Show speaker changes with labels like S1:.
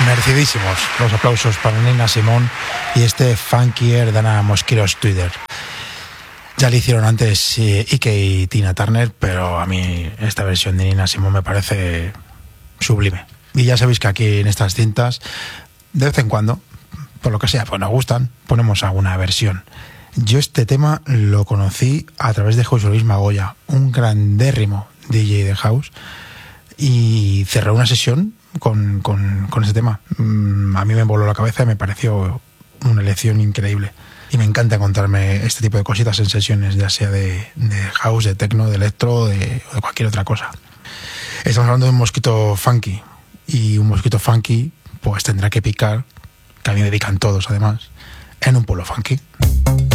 S1: Merecidísimos los aplausos para Nina Simone y este Funkier Dana Mosqueros Twitter. Ya le hicieron antes Ike y Tina Turner, pero a mí esta versión de Nina Simone me parece sublime. Y ya sabéis que aquí en estas cintas, de vez en cuando, por lo que sea, pues nos gustan, ponemos alguna versión. Yo este tema lo conocí a través de José Luis Magoya, un grandérrimo DJ de house, y cerré una sesión con ese tema. A mí me voló la cabeza y me pareció una elección increíble. Y me encanta encontrarme este tipo de cositas en sesiones, ya sea de house, de techno, de electro o de cualquier otra cosa. Estamos hablando de un mosquito funky, y un mosquito funky pues tendrá que picar, que a mí me pican todos además, en un pueblo funky.